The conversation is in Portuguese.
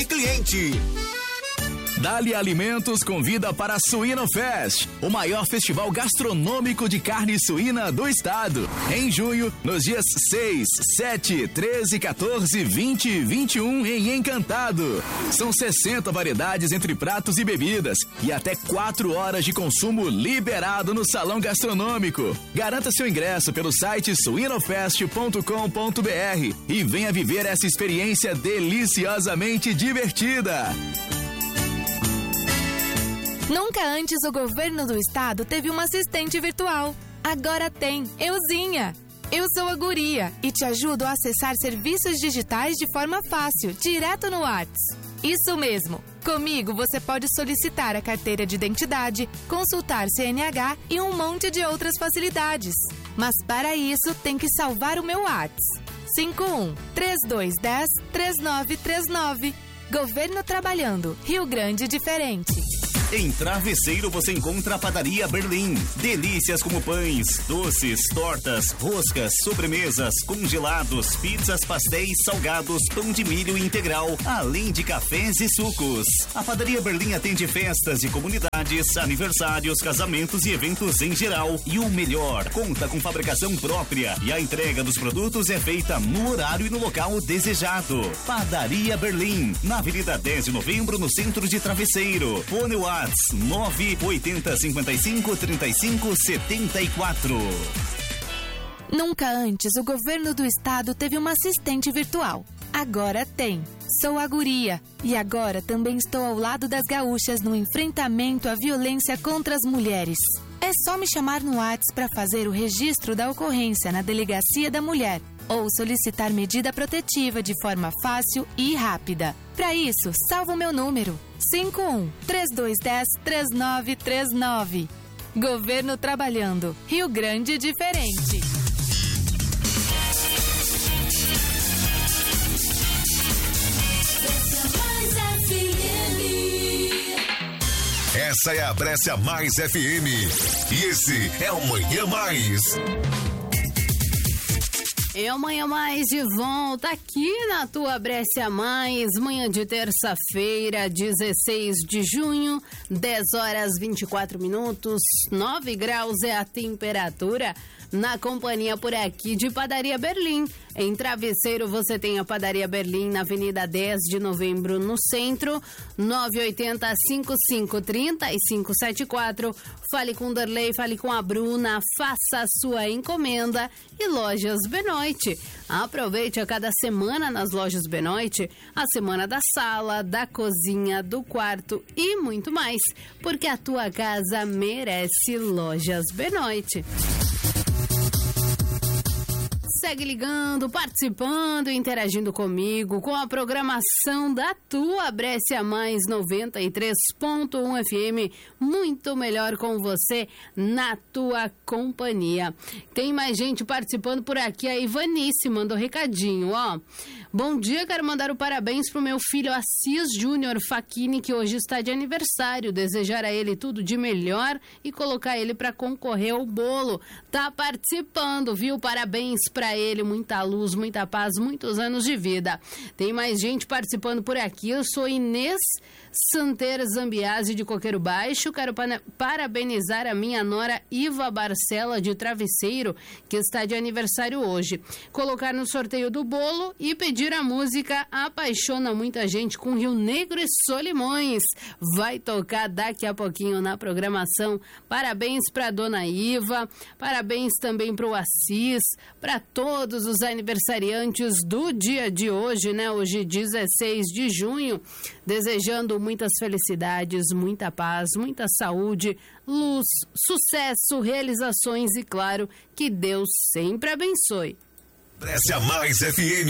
cliente. Dali Alimentos convida para a Suíno Fest, o maior festival gastronômico de carne suína do estado. Em junho, nos dias 6, 7, 13, 14, 20 e 21 em Encantado. São 60 variedades entre pratos e bebidas e até 4 horas de consumo liberado no salão gastronômico. Garanta seu ingresso pelo site suinofest.com.br e venha viver essa experiência deliciosamente divertida. Nunca antes o governo do estado teve uma assistente virtual. Agora tem, Euzinha. Eu sou a Guria e te ajudo a acessar serviços digitais de forma fácil, direto no WhatsApp. Isso mesmo. Comigo você pode solicitar a carteira de identidade, consultar CNH e um monte de outras facilidades. Mas para isso tem que salvar o meu WhatsApp. 51-3210-3939. Governo trabalhando. Rio Grande diferente. Em Travesseiro você encontra a Padaria Berlim. Delícias como pães, doces, tortas, roscas, sobremesas, congelados, pizzas, pastéis, salgados, pão de milho integral, além de cafés e sucos. A Padaria Berlim atende festas de comunidades, aniversários, casamentos e eventos em geral. E o melhor, conta com fabricação própria e a entrega dos produtos é feita no horário e no local desejado. Padaria Berlim, na Avenida 10 de Novembro, no centro de Travesseiro. Fone WhatsApp 980553574. Nunca antes o governo do estado teve uma assistente virtual. Agora tem. Sou a Guria e agora também estou ao lado das gaúchas no enfrentamento à violência contra as mulheres. É só me chamar no WhatsApp para fazer o registro da ocorrência na Delegacia da Mulher ou solicitar medida protetiva de forma fácil e rápida. Para isso, salva o meu número: 51-3210-3939. Governo trabalhando. Rio Grande diferente. Essa é a Brescia Mais FM. E esse é o Manhã Mais. É o Manhã Mais de volta aqui na tua Brescia Mais, manhã de terça-feira, 16 de junho, 10 horas 24 minutos, 9 graus é a temperatura. Na companhia por aqui de Padaria Berlim. Em Travesseiro você tem a Padaria Berlim na Avenida 10 de Novembro no centro, 980-5530-3574. Fale com o Derlei, fale com a Bruna, faça a sua encomenda. E Lojas Benoit. Aproveite a cada semana nas Lojas Benoit a semana da sala, da cozinha, do quarto e muito mais, porque a tua casa merece Lojas Benoit. Segue ligando, participando, interagindo comigo com a programação da tua Brescia Mais 93.1 FM. Muito melhor com você na tua companhia. Tem mais gente participando por aqui. A Ivanice mandou recadinho, ó. Bom dia, quero mandar o parabéns pro meu filho Assis Júnior Facchini, que hoje está de aniversário. Desejar a ele tudo de melhor e colocar ele para concorrer ao bolo. Tá participando, viu? Parabéns pra ele, muita luz, muita paz, muitos anos de vida. Tem mais gente participando por aqui. Eu sou Inês Santeira Zambiase de Coqueiro Baixo. Quero parabenizar a minha nora Iva Barcela de Travesseiro, que está de aniversário hoje. Colocar no sorteio do bolo e pedir a música Apaixona Muita Gente com Rio Negro e Solimões. Vai tocar daqui a pouquinho na programação. Parabéns para dona Iva, parabéns também para o Assis, para todos os aniversariantes do dia de hoje, né? Hoje, 16 de junho, desejando muitas felicidades, muita paz, muita saúde, luz, sucesso, realizações e, claro, que Deus sempre abençoe. Brescia Mais FM.